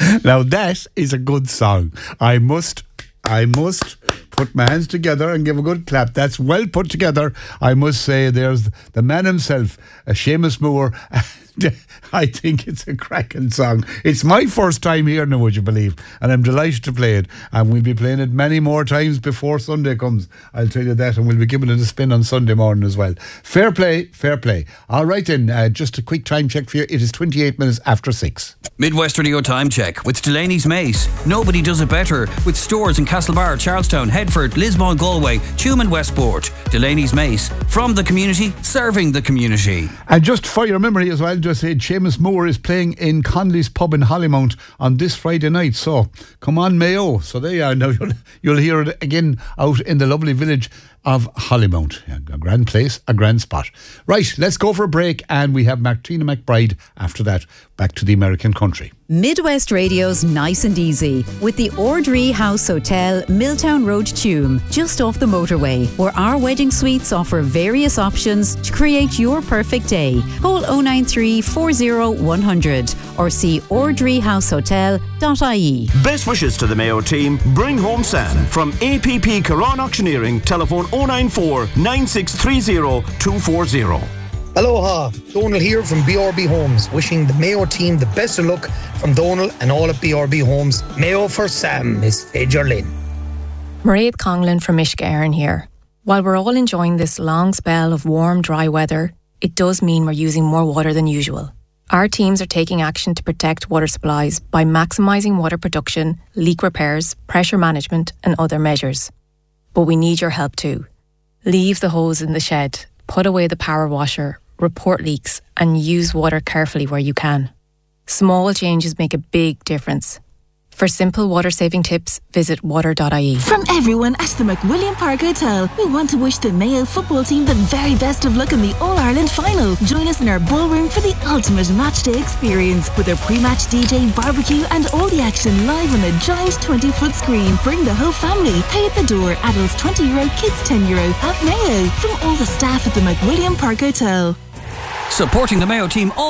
Now that is a good song. I must put my hands together and give a good clap. That's well put together. I must say, there's the man himself, Seamus Moore. I think it's a cracking song. It's my first time hearing it, would you believe? And I'm delighted to play it. And we'll be playing it many more times before Sunday comes. I'll tell you that. And we'll be giving it a spin on Sunday morning as well. Fair play, fair play. All right then, just a quick time check for you. It is 28 minutes after 6. Midwest Radio Time Check with Delaney's Mace. Nobody does it better. With stores in Castlebar, Charlestown, Headford, Lismore, Galway, Tuam and Westport. Delaney's Mace. From the community, serving the community. And just for your memory as well, just said Seamus Moore is playing in Connolly's Pub in Hollymount on this Friday night. So come on, Mayo. So there you are. Now you'll hear it again out in the lovely village of Hollymount. A grand place, a grand spot. Right, let's go for a break, and we have Martina McBride after that. Back to the American country. Midwest Radio's Nice and Easy with the Ordree House Hotel, Milltown Road, Tuam, just off the motorway, where our wedding suites offer various options to create your perfect day. Call 093 40 100 or see ordreehousehotel.ie. Best wishes to the Mayo team. Bring home Sam from APP Caron Auctioneering. Telephone 094 9630 240. Aloha, Donal here from BRB Homes, wishing the Mayo team the best of luck from Donal and all at BRB Homes. Mayo for Sam is Fager Lynn. Mairead Conlon from Ishka here. While we're all enjoying this long spell of warm, dry weather, it does mean we're using more water than usual. Our teams are taking action to protect water supplies by maximising water production, leak repairs, pressure management and other measures. But we need your help too. Leave the hose in the shed, put away the power washer, report leaks and use water carefully where you can. Small changes make a big difference. For simple water-saving tips, visit water.ie. From everyone at the McWilliam Park Hotel, we want to wish the Mayo football team the very best of luck in the All-Ireland final. Join us in our ballroom for the ultimate matchday experience with a pre-match DJ, barbecue and all the action live on a giant 20-foot screen. Bring the whole family. Pay at the door. Adults €20, kids €10 at Mayo. From all the staff at the McWilliam Park Hotel. Supporting the Mayo team all